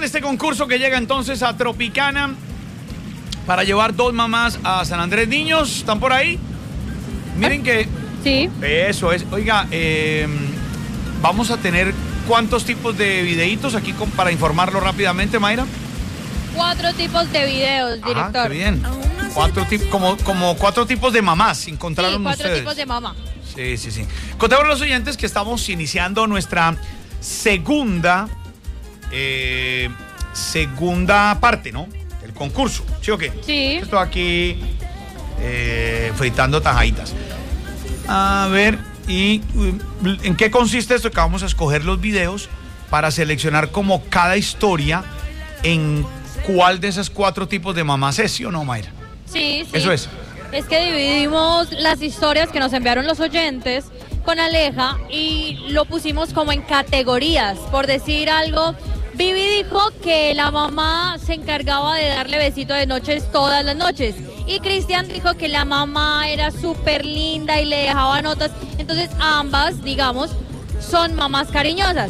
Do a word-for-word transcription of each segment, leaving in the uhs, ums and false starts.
este concurso que llega entonces a Tropicana para llevar dos mamás a San Andrés Niños. ¿Están por ahí? Miren que... Sí. Eso es. Oiga, eh, vamos a tener ¿cuántos tipos de videitos aquí con, para informarlo rápidamente, Mayra? Cuatro tipos de videos, director. Ah, qué bien. Cuatro tipos, como, como cuatro tipos de mamás encontraron sí, cuatro ustedes. tipos de mamá. Sí, sí, sí. Contemos a los oyentes que estamos iniciando nuestra segunda, eh, segunda parte, ¿no? El concurso, ¿sí o qué? Sí. Estoy aquí eh, fritando tajaditas. A ver, ¿y en qué consiste esto? Que vamos a escoger los videos para seleccionar como cada historia en cuál de esos cuatro tipos de mamás es, ¿sí o no, Mayra? Sí, sí. Eso es. Es que dividimos las historias que nos enviaron los oyentes con Aleja y lo pusimos como en categorías, por decir algo. Vivi dijo que la mamá se encargaba de darle besitos de noches todas las noches. Y Cristian dijo que la mamá era súper linda y le dejaba notas. Entonces ambas, digamos, son mamás cariñosas.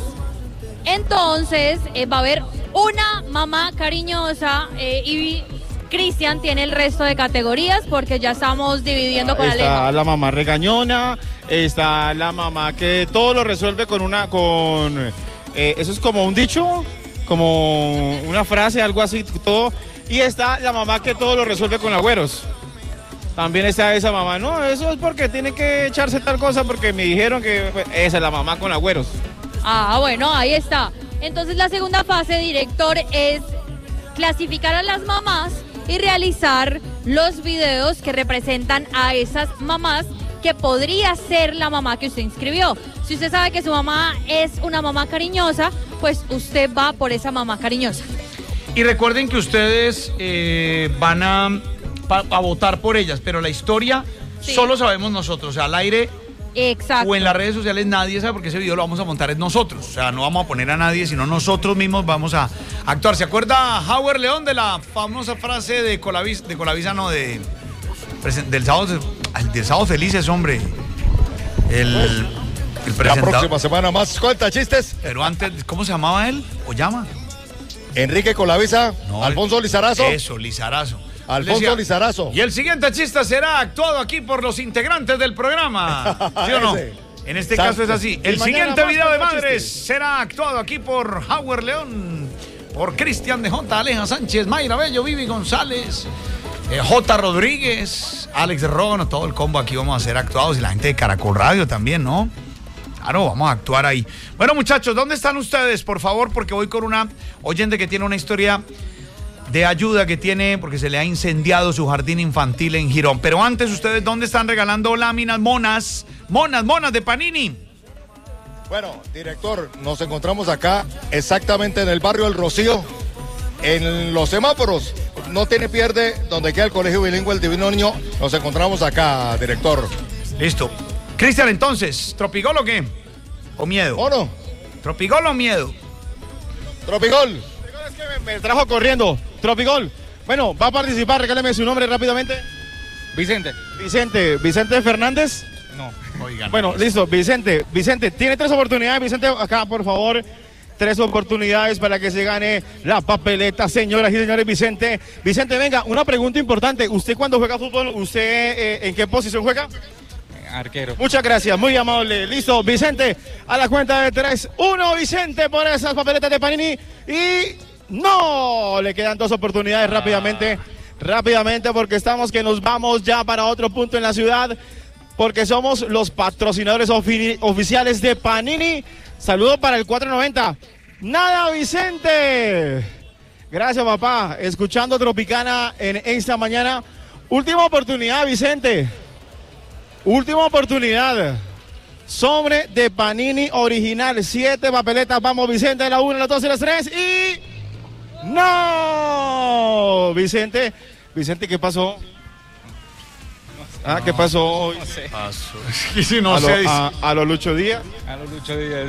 Entonces eh, va a haber una mamá cariñosa eh, y Cristian tiene el resto de categorías porque ya estamos dividiendo con Aleja. Está la mamá regañona, está la mamá que todo lo resuelve con una... con eh, eso es como un dicho, como una frase, algo así, todo. Y está la mamá que todo lo resuelve con agüeros. También está esa mamá, no, eso es porque tiene que echarse tal cosa porque me dijeron que... Esa es la mamá con agüeros. Ah, bueno, ahí está. Entonces la segunda fase, director, es clasificar a las mamás y realizar los videos que representan a esas mamás que podría ser la mamá que usted inscribió. Si usted sabe que su mamá es una mamá cariñosa, pues usted va por esa mamá cariñosa. Y recuerden que ustedes eh, van a, a votar por ellas, pero la historia sí. Solo sabemos nosotros, o sea, al aire... Exacto. O en las redes sociales nadie sabe porque ese video lo vamos a montar es nosotros. O sea, no vamos a poner a nadie, sino nosotros mismos vamos a actuar. ¿Se acuerda Howard León de la famosa frase de Colavisa, de Colavisa no, de, del sábado, del sábado felices, hombre? El, el presentador. La próxima semana más cuenta chistes. Pero antes, ¿cómo se llamaba él? ¿O llama? Enrique Colavisa, no, Alfonso Lizarazo. Eso, Lizarazo. Alfonso decía, Lizarazo. Y el siguiente chiste será actuado aquí por los integrantes del programa. ¿Sí o no? En este caso es así. El siguiente video de madres chistes. será actuado aquí por Howard León, por Cristian de J, Aleja Sánchez, Mayra Bello, Vivi González, eh, J Rodríguez, Alex Rono, todo el combo aquí vamos a ser actuados y la gente de Caracol Radio también, ¿no? Claro, vamos a actuar ahí. Bueno, muchachos, ¿dónde están ustedes? Por favor, porque voy con una oyente que tiene una historia de ayuda que tiene porque se le ha incendiado su jardín infantil en Girón. Pero antes, ¿ustedes dónde están regalando láminas monas? Monas, monas de Panini. Bueno, director, nos encontramos acá exactamente en el barrio El Rocío, en los semáforos. No tiene pierde, donde queda el Colegio Bilingüe El Divino Niño. Nos encontramos acá, director. Listo. Cristian, entonces, ¿Tropigol o qué? ¿O miedo? ¿O no? ¿Tropigol o miedo? Tropigol. Es que me, me trajo corriendo. Tropigol. Bueno, va a participar, regáleme su nombre rápidamente. Vicente. Vicente, Vicente Fernández. No. Oigan. Bueno, listo, Vicente. Vicente, tiene tres oportunidades. Vicente, acá, por favor. Tres oportunidades para que se gane la papeleta, señoras y señores. Vicente, Vicente, venga, una pregunta importante. ¿Usted cuando juega fútbol, usted eh, en qué posición juega? Arquero. Muchas gracias, muy amable. Listo, Vicente, a la cuenta de tres. Uno, Vicente, por esas papeletas de Panini. Y no, le quedan dos oportunidades rápidamente. Rápidamente, porque estamos que nos vamos ya para otro punto en la ciudad. Porque somos los patrocinadores ofi- oficiales de Panini. Saludo para el cuatro noventa. Nada, Vicente. Gracias, papá. Escuchando Tropicana en esta mañana. Última oportunidad, Vicente. Última oportunidad. Sobre de Panini original. Siete papeletas. Vamos, Vicente. La una, la dos y las tres. Y... ¡no! Vicente. Vicente, ¿qué pasó? Ah, ¿qué pasó hoy? No sé. Pasó. Y si no a, sé, lo, a, a lo Lucho Díaz. A los Lucho Díaz.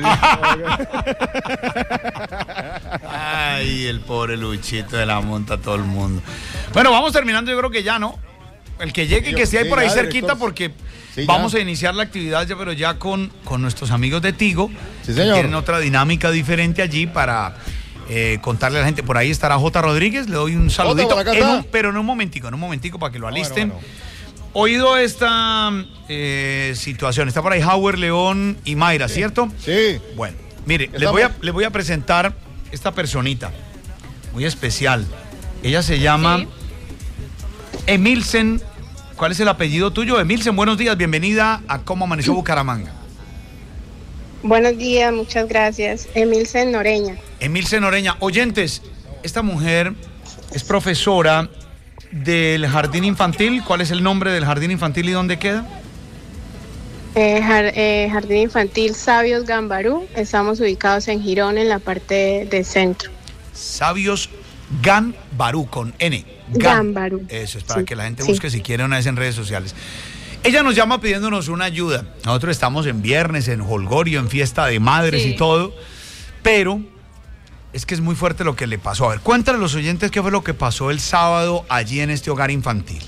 Ay, el pobre Luchito de la monta todo el mundo. Bueno, vamos terminando, yo creo que ya, ¿no? El que llegue y que esté ahí sí, por ahí ya, cerquita director. porque Sí, vamos ya. a iniciar la actividad ya, pero ya con, con nuestros amigos de Tigo. Sí, que señor. Tienen otra dinámica diferente allí para eh, contarle a la gente. Por ahí estará J. Rodríguez, le doy un saludito, Jota, en un, pero en un momentico, en un momentico para que lo alisten. Bueno, bueno. Oído esta eh, situación, está por ahí Howard León y Mayra, sí. ¿cierto? Sí. Bueno, mire, les voy, a, les voy a presentar esta personita muy especial. Ella se llama sí. Emilsen. ¿Cuál es el apellido tuyo? Emilsen, buenos días, bienvenida a Cómo Amaneció Bucaramanga. Buenos días, muchas gracias. Emilsen Noreña. Emilsen Noreña. Oyentes, esta mujer es profesora del jardín infantil. ¿Cuál es el nombre del jardín infantil y dónde queda? Eh, jar, eh, jardín infantil Sabios Gambarú. Estamos ubicados en Girón, en la parte del centro. Sabios Gambarú, con N. Gambarú. Eso es para sí, que la gente sí. busque si quiere una vez en redes sociales. Ella nos llama pidiéndonos una ayuda. Nosotros estamos en viernes, en holgorio, en fiesta de madres sí. y todo, pero es que es muy fuerte lo que le pasó. A ver, cuéntale a los oyentes qué fue lo que pasó el sábado allí en este hogar infantil.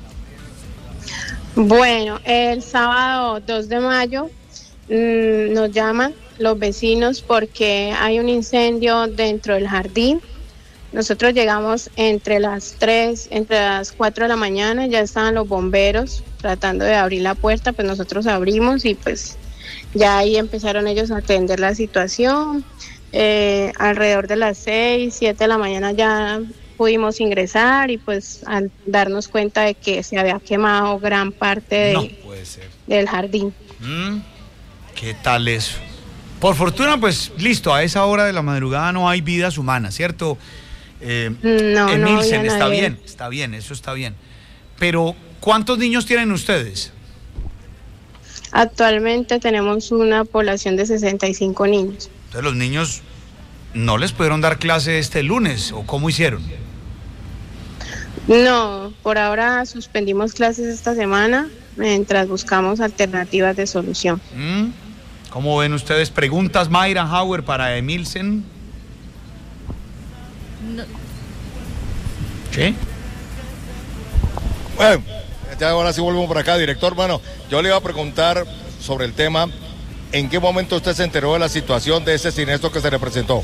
Bueno, el sábado dos de mayo mmm, nos llaman los vecinos porque hay un incendio dentro del jardín. Nosotros llegamos entre las tres, entre las cuatro de la mañana, ya estaban los bomberos tratando de abrir la puerta, pues nosotros abrimos y pues ya ahí empezaron ellos a atender la situación. Eh, alrededor de las seis, siete de la mañana ya pudimos ingresar y pues al darnos cuenta de que se había quemado gran parte de, no puede ser. del jardín. Mm, ¿qué tal eso? Por fortuna, pues listo, a esa hora de la madrugada no hay vidas humanas, ¿cierto? Eh, no, Emilsen, no está nadie. bien, está bien, eso está bien. Pero, ¿cuántos niños tienen ustedes? Actualmente tenemos una población de sesenta y cinco niños. Entonces, los niños no les pudieron dar clase este lunes, ¿o cómo hicieron? No, por ahora suspendimos clases esta semana mientras buscamos alternativas de solución. ¿Mm? ¿Cómo ven ustedes? ¿Preguntas, Mayra, Howard, para Emilsen? No. ¿Sí? Bueno, ya ahora sí volvemos por acá, director. Bueno, yo le iba a preguntar sobre el tema. ¿En qué momento usted se enteró de la situación de ese siniestro que se le presentó?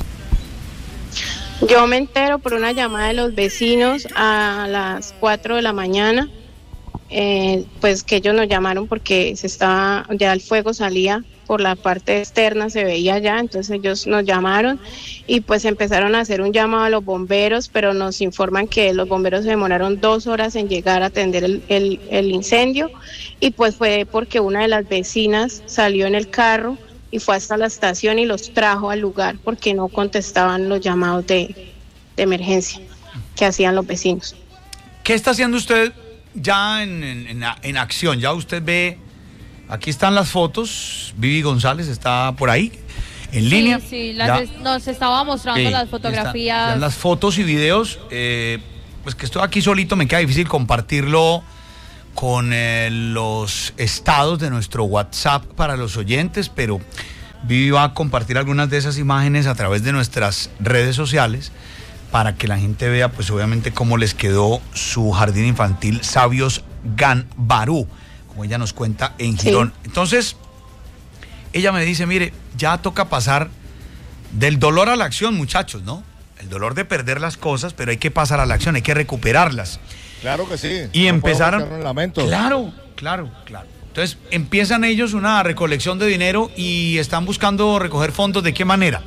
Yo me entero por una llamada de los vecinos a las cuatro de la mañana, eh, pues que ellos nos llamaron porque se estaba, ya el fuego salía por la parte externa, se veía ya, entonces ellos nos llamaron y pues empezaron a hacer un llamado a los bomberos, pero nos informan que los bomberos se demoraron dos horas en llegar a atender el, el, el incendio y pues fue porque una de las vecinas salió en el carro y fue hasta la estación y los trajo al lugar porque no contestaban los llamados de, de emergencia que hacían los vecinos. ¿Qué está haciendo usted ya en, en, en acción? Ya usted ve, aquí están las fotos, Vivi González está por ahí, en sí, línea. Sí, las es, nos estaba mostrando sí, las fotografías. Están las fotos y videos, eh, pues que estoy aquí solito, me queda difícil compartirlo con eh, los estados de nuestro WhatsApp para los oyentes, pero Vivi va a compartir algunas de esas imágenes a través de nuestras redes sociales para que la gente vea, pues obviamente, cómo les quedó su jardín infantil Sabios Gambarú, como ella nos cuenta en Girón. Sí. Entonces, ella me dice, mire, ya toca pasar del dolor a la acción, muchachos, ¿no? El dolor de perder las cosas, pero hay que pasar a la acción, hay que recuperarlas. Claro que sí. Y no empezaron. Lamentos. Claro, claro, claro. Entonces empiezan ellos una recolección de dinero y están buscando recoger fondos. ¿De qué manera?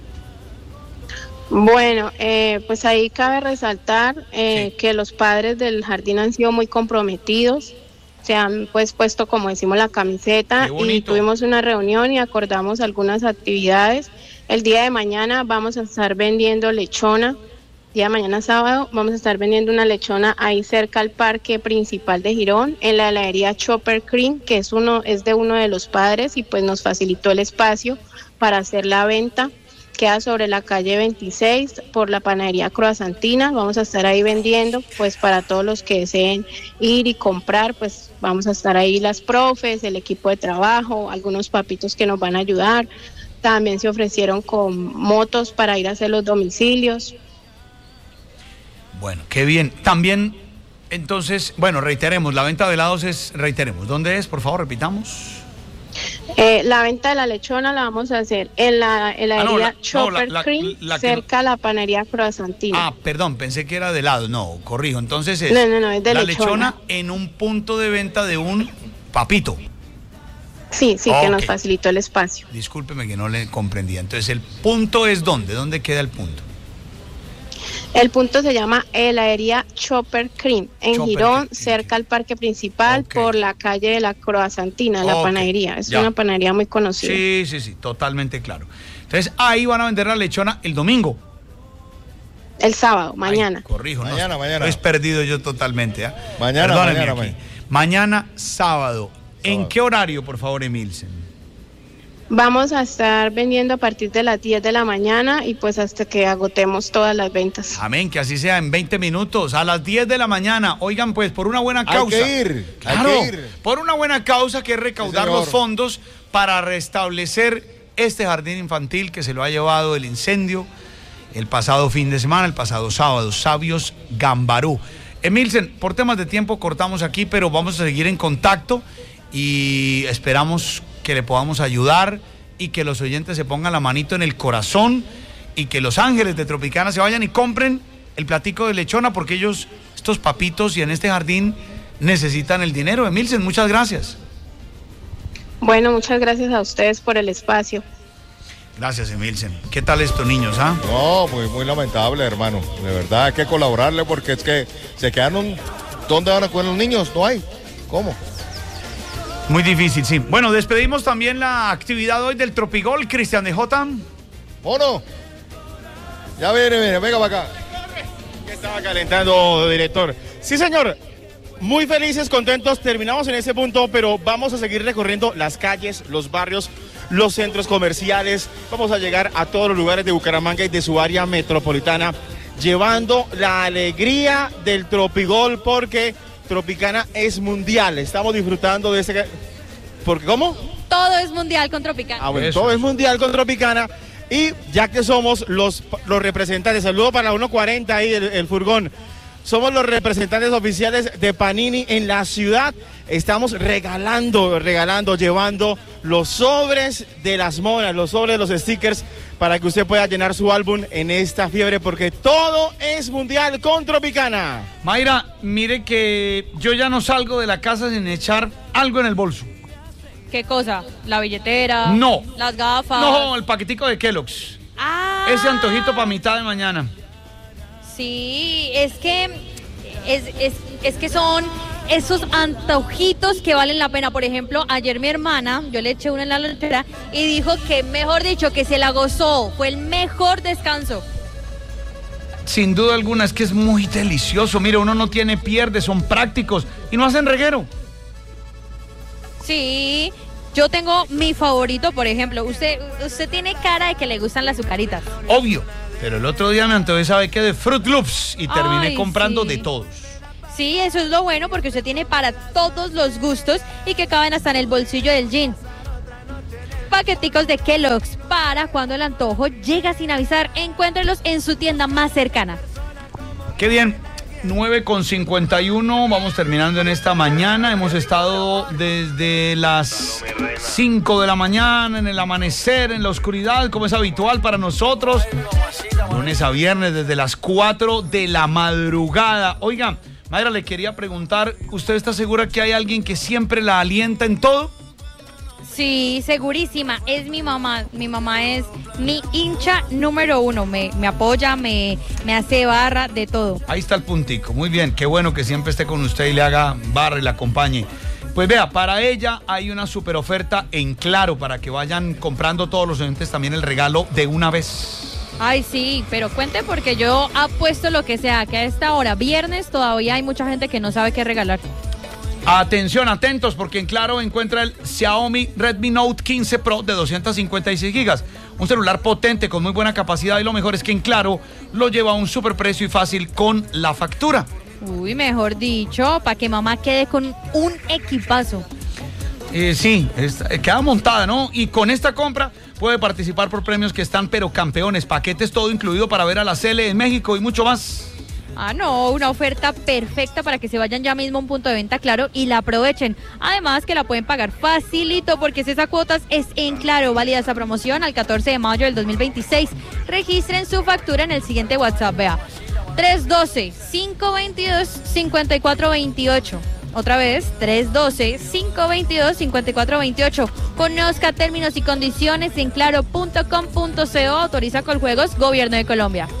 Bueno, eh, pues ahí cabe resaltar eh, sí. que los padres del jardín han sido muy comprometidos. Se han pues puesto, como decimos, la camiseta y tuvimos una reunión y acordamos algunas actividades. El día de mañana vamos a estar vendiendo lechona. Día de mañana sábado vamos a estar vendiendo una lechona ahí cerca al parque principal de Girón, en la heladería Chopper Cream, que es uno es de uno de los padres y pues nos facilitó el espacio para hacer la venta. Queda sobre la calle veintiséis por la panadería Croissantina. Vamos a estar ahí vendiendo, pues para todos los que deseen ir y comprar, pues vamos a estar ahí las profes, el equipo de trabajo, algunos papitos que nos van a ayudar. También se ofrecieron con motos para ir a hacer los domicilios. Bueno, qué bien. También, entonces, bueno, reiteremos, la venta de helados es, reiteremos, ¿dónde es? Por favor, repitamos. Eh, la venta de la lechona la vamos a hacer en la heladería Ah, no, la- no, Chopper la- la- Cream, la que cerca a la panería Croissantina. Ah, perdón, pensé que era de helado. No, corrijo. Entonces es, No, no, no, es de la lechona. lechona en un punto de venta de un papito. Sí, sí, Ok. que nos facilitó el espacio. Discúlpeme que no le comprendía. Entonces, ¿el punto es dónde? ¿Dónde queda el punto? El punto se llama heladería Chopper Cream, en Chopper Girón, Cream. cerca al parque principal, Ok. por la calle de la Croissantina, la Ok, panadería. Es ya. una panadería muy conocida. Sí, sí, sí, totalmente claro. Entonces, ahí van a vender la lechona el domingo. El sábado, mañana. Ay, corrijo, no, Mañana, mañana. Estoy perdido yo totalmente. ¿ah? Mañana, Perdónenme mañana, aquí. mañana. Mañana, sábado. ¿En Sábado. qué horario, por favor, Emilsen? Vamos a estar vendiendo a partir de las diez de la mañana y pues hasta que agotemos todas las ventas. Amén, que así sea, en veinte minutos, a las diez de la mañana. Oigan, pues, por una buena Hay causa. que ir, hay Claro, que ir. por una buena causa que es recaudar Sí, los señor. fondos para restablecer este jardín infantil que se lo ha llevado el incendio el pasado fin de semana, el pasado sábado, Sabios Gambarú. Emilsen, por temas de tiempo cortamos aquí, pero vamos a seguir en contacto y esperamos que le podamos ayudar y que los oyentes se pongan la manito en el corazón y que los ángeles de Tropicana se vayan y compren el platico de lechona porque ellos, estos papitos y en este jardín necesitan el dinero. Emilsen, muchas gracias. Bueno, muchas gracias a ustedes por el espacio. Gracias, Emilsen. ¿Qué tal estos niños, ah? No, muy, muy lamentable, hermano. De verdad hay que colaborarle porque es que se quedaron. ¿Dónde van a comer los niños? No hay. ¿Cómo? Muy difícil, sí. Bueno, despedimos también la actividad hoy del Tropigol, Cristian de Jota. Mono. Ya viene, viene, venga para acá. Que estaba calentando, director. Sí, señor. Muy felices, contentos. Terminamos en ese punto, pero vamos a seguir recorriendo las calles, los barrios, los centros comerciales. Vamos a llegar a todos los lugares de Bucaramanga y de su área metropolitana, llevando la alegría del Tropigol, porque Tropicana es mundial. Estamos disfrutando de ese... ¿Porque cómo? Todo es mundial con Tropicana. Ah, bueno, Eso. todo es mundial con Tropicana. Y ya que somos los, los representantes, saludo para la uno cuarenta ahí, el, el furgón. Somos los representantes oficiales de Panini en la ciudad. Estamos regalando, regalando, llevando los sobres de las monas, los sobres de los stickers, para que usted pueda llenar su álbum en esta fiebre, porque todo es mundial con Tropicana. Mayra, mire que yo ya no salgo de la casa sin echar algo en el bolso. ¿Qué cosa? ¿La billetera? No. ¿Las gafas? No, el paquetico de Kellogg's. Ah. Ese antojito para mitad de mañana. Sí, es que es, es, es que son esos antojitos que valen la pena. Por ejemplo, ayer mi hermana, yo le eché una en la lonchera y dijo que, mejor dicho, que se la gozó. Fue el mejor descanso. Sin duda alguna, es que es muy delicioso. Mire, uno no tiene pierde, son prácticos y no hacen reguero. Sí, yo tengo mi favorito, por ejemplo. Usted, usted tiene cara de que le gustan las azucaritas. Obvio. Pero el otro día me antojé, ¿sabe qué? De Fruit Loops y terminé Ay, comprando sí. de todos. Sí, eso es lo bueno porque usted tiene para todos los gustos y que caben hasta en el bolsillo del jean. Paqueticos de Kellogg's para cuando el antojo llega sin avisar. Encuéntrelos en su tienda más cercana. Qué bien. nueve con cincuenta y uno, vamos terminando en esta mañana. Hemos estado desde las cinco de la mañana, en el amanecer, en la oscuridad, como es habitual para nosotros. Lunes a viernes, desde las cuatro de la madrugada. Oiga, Mayra, le quería preguntar, ¿usted está segura que hay alguien que siempre la alienta en todo? Sí, segurísima. Es mi mamá. Mi mamá es mi hincha número uno. Me, me apoya, me, me hace barra, de todo. Ahí está el puntico. Muy bien, qué bueno que siempre esté con usted y le haga barra y la acompañe. Pues vea, para ella hay una super oferta en Claro para que vayan comprando todos los oyentes también el regalo de una vez. Ay, sí, pero cuente porque yo apuesto lo que sea, que a esta hora, viernes, todavía hay mucha gente que no sabe qué regalar. Atención, atentos, porque en Claro encuentra el Xiaomi Redmi Note quince Pro de doscientos cincuenta y seis gigas. Un celular potente con muy buena capacidad y lo mejor es que en Claro lo lleva a un superprecio y fácil con la factura. Uy, mejor dicho, para que mamá quede con un equipazo. Eh, sí, es, eh, queda montada, ¿no? Y con esta compra puede participar por premios que están pero campeones, paquetes todo incluido para ver a la Cele en México y mucho más. Ah, no, una oferta perfecta para que se vayan ya mismo a un punto de venta Claro y la aprovechen. Además que la pueden pagar facilito porque Cesa Cuotas es en Claro. Válida esa promoción al catorce de mayo del dos mil veintiséis. Registren su factura en el siguiente WhatsApp, vea. tres uno dos, cinco dos dos, cinco cuatro dos ocho. Otra vez, tres uno dos, cinco dos dos, cinco cuatro dos ocho. Conozca términos y condiciones en claro punto com punto co. Autoriza Coljuegos, Gobierno de Colombia.